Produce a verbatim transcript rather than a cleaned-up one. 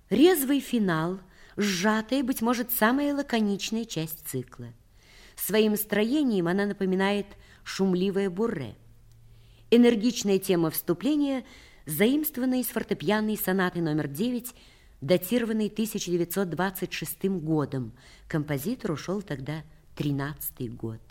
Резвый финал, сжатая, быть может, самая лаконичная часть цикла. Своим строением она напоминает шумливое бурре. Энергичная тема вступления заимствована из фортепианной сонаты номер девять, датированной тысяча девятьсот двадцать шестым годом. Композитор ушел тогда тринадцатый год.